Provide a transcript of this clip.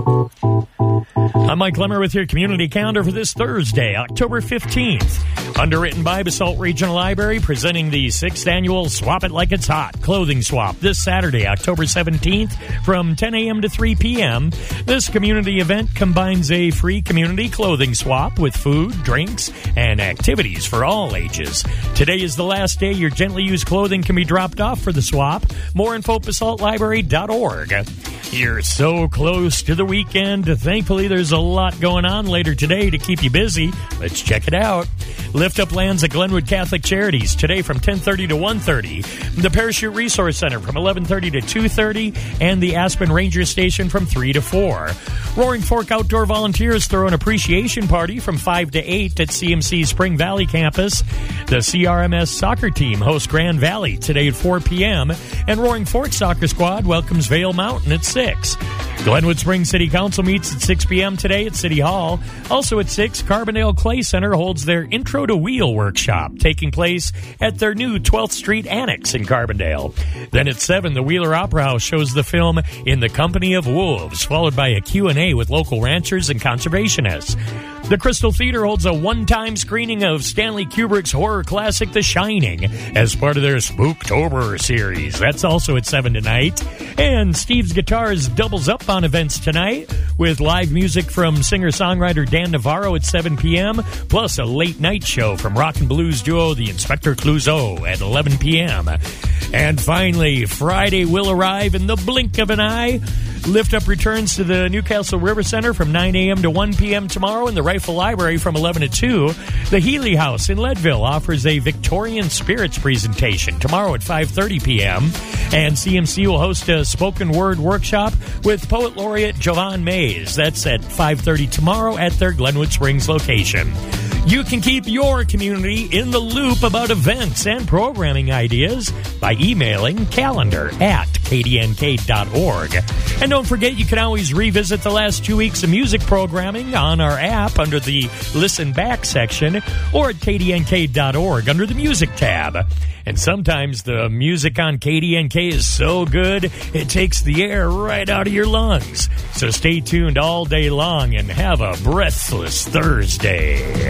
I'm Mike Lemmer with your community calendar for this Thursday, October 15th. Underwritten by Basalt Regional Library, presenting the 6th annual Swap It Like It's Hot clothing swap this Saturday, October 17th from 10 a.m. to 3 p.m. This community event combines a free community clothing swap with food, drinks, and activities for all ages. Today is the last day your gently used clothing can be dropped off for the swap. More info at basaltlibrary.org. You're so close to the weekend. Thankfully, there's a lot going on later today to keep you busy. Let's check it out. Lift Up Lands at Glenwood Catholic Charities today from 10:30 to 1:30. The Parachute Resource Center from 11:30 to 2:30. And the Aspen Ranger Station from 3 to 4. Roaring Fork Outdoor Volunteers throw an appreciation party from 5 to 8 at CMC Spring Valley campus. The CRMS soccer team hosts Grand Valley today at 4 p.m. And Roaring Fork Soccer Squad welcomes Vail Mountain at 6. Glenwood Springs City Council meets at 6 p.m. today at City Hall. Also at 6, Carbondale Clay Center holds their Intro to Wheel workshop, taking place at their new 12th Street Annex in Carbondale. Then at 7, the Wheeler Opera House shows the film In the Company of Wolves, followed by a Q&A with local ranchers and conservationists. The Crystal Theater holds a one-time screening of Stanley Kubrick's horror classic The Shining as part of their Spooktober series. That's also at 7 tonight. And Steve's Guitars doubles up on events tonight with live music from singer-songwriter Dan Navarro at 7 p.m., plus a late-night show from rock and blues duo The Inspector Clouseau at 11 p.m. And finally, Friday will arrive in the blink of an eye. Lift Up returns to the Newcastle River Center from 9 a.m. to 1 p.m. tomorrow, and the Rifle Library from 11 to 2. The Healy House in Leadville offers a Victorian Spirits presentation tomorrow at 5:30 p.m. And CMC will host a spoken word workshop with Poet Laureate Jovan Mays. That's at 5:30 tomorrow at their Glenwood Springs location. You can keep your community in the loop about events and programming ideas by emailing calendar@kdnk.org. And don't forget, you can always revisit the last 2 weeks of music programming on our app under the Listen Back section or at kdnk.org under the Music tab. And sometimes the music on KDNK is so good, it takes the air right out of your lungs. So stay tuned all day long and have a breathless Thursday.